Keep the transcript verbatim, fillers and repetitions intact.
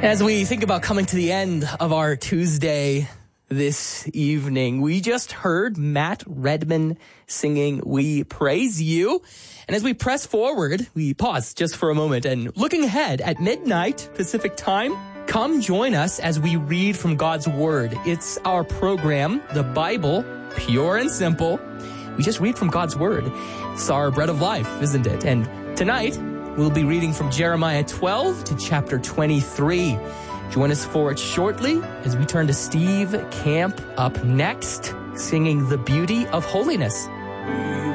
As we think about coming to the end of our Tuesday this evening, we just heard Matt Redman singing We Praise You. And as we press forward, we pause just for a moment and looking ahead at midnight Pacific time, come join us as we read from God's Word. It's our program, the Bible, pure and simple. We just read from God's Word. It's our bread of life, isn't it? And tonight, we'll be reading from Jeremiah twelve to chapter twenty-three. Join us for it shortly as we turn to Steve Camp up next, singing The Beauty of Holiness.